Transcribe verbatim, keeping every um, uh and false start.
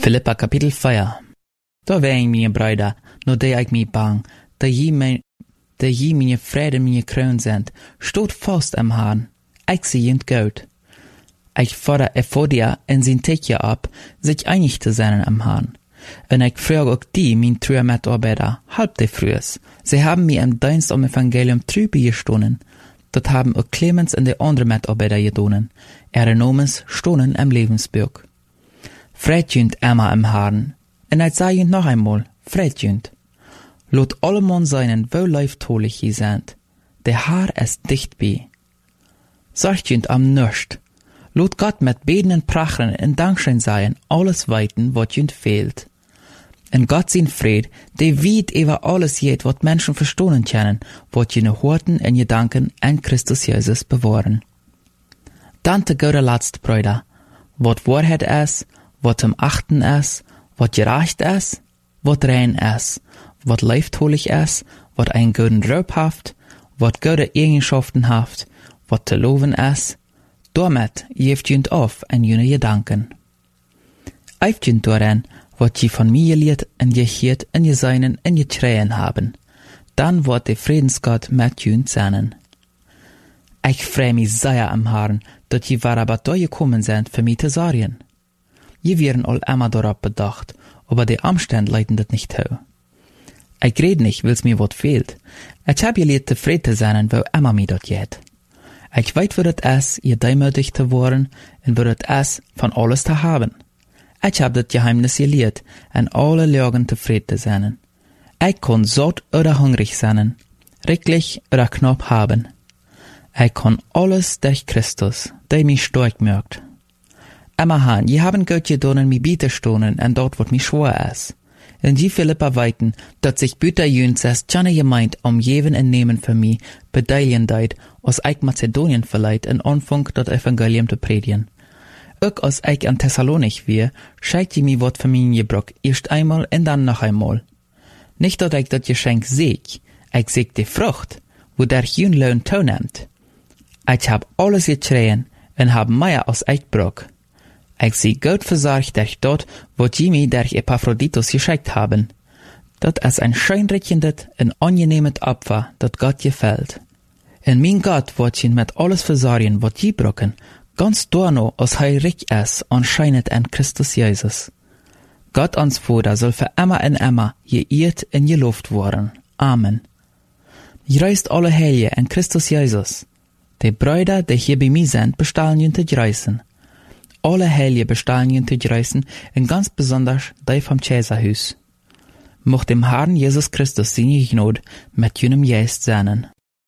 Philippa kapitel vier. Da wijn mijn bruider, no de ik mij bang, dat je mijn, dat je mijn vrede mijn kroon zendt, stoot vast am Herrn, ik zie het goed. Ik fordere Ephodia en zijn tekje op, zich einig te zijn am Herrn. En ik vraag ook die, mijn treue Mitarbeiter, halb de frühes. Sie haben mir im Dienst am Evangelium trübe gestohlen. Dat haben ook Clemens en de andere Mitarbeiter gedonen. Ihre Namens stonen im Lebensbuch. Freudjünd immer im Herrn. En ik zei je nog einmal, freudjünd. Lot alle man seinen wohlleiftolig je sind. Der Herr ist dicht bei. Sorgjünd am nörscht. Lot Gott mit Beten und Prachen en Dankschein seien, alles weiten, wat jünd fehlt. En Gott sein Fried, der weit über alles jet, wat Menschen verstohlen können, wat jene Horten en Gedanken an Christus Jesus bewahren. Dann te gode laatste Brüder, wat Wahrheit ist, wat zum Achten ist, wat gerecht ist, wat rein ist, wat leiftolig ist, wat einen guten Ruf haft, wat gute Eigenschaften haft, wat te loven ist, damit geeft jünd auf en jene Gedanken. Eift jünd daran, wat je von mir geleerd en geheerd en je seinen en je schreien haben. Dann wird der Friedensgott mit jünd sein. Ich freu mich sehr am Herrn, dat je aber da gekommen sind für mich zu sorgen. Je wären all immer darauf bedacht, aber die Umstände leiten das nicht hau. Ich red nicht, weil's mir wat fehlt. Ich hab geleerd zufrieden zu sein, wo immer mir dat geht. Ich weiß, wo das ist, ihr demütig zu worden, und wo das ist, von alles zu haben. Ich hab das Geheimnis gelehrt, an alle Lagen zufrieden zu sein. Ich kann satt oder hungrig sein, riklich oder knapp haben. Ich kann alles durch Christus, der mich stark macht. Immer han, je haben Gott gedonen mi biete stonen, en dort wat mi schwer ist. En die Philippa weiten, dat sich büter jüns es tjane gemeint, um jeven en nemen für mi, bedeilien deit, aus eik Mazedonien verleiht, en Anfang dat Evangelium te predigen. Ook als eik an Thessalonich wir, scheit je mi wat für mi gebrock, erst einmal en dann noch einmal. Nicht dat eik dat Geschenk seeg, eik seeg die Frucht, wo der jün Lohn toenemt. Ich hab alles geschreien, en hab mehr als eik brock. Ich sie gut versorgt durch dort, wo die mir durch Epaphroditus geschickt haben. Dat ist ein scheinrechendet und angenehmet Opfer, dat Gott gefällt. Und mein Gott wird ihn mit alles versorgen, wat je brocken, ganz dorno, als hei reich ist, anscheinend an Christus Jesus. Gott ans Vater soll für immer und immer geehrt und gelobt worden. Amen. Greist alle Heilige in Christus Jesus. Die Brüder, die hier bei mir sind, bestellen ihn zu greisen. Alle Heilige bestellen ihn zu greisen, und ganz besonders die vom Cäsarhus. Mocht dem Herrn Jesus Christus seine Gnade mit jenem Geist sein.